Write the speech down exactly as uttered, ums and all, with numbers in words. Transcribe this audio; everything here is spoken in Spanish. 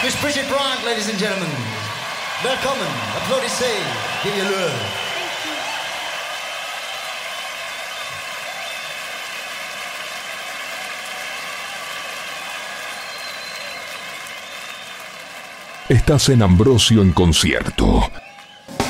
Miss Bridget Bryant, ladies and gentlemen. Välkommen, applaudissez, give-le. Estás en Ambrosio en concierto.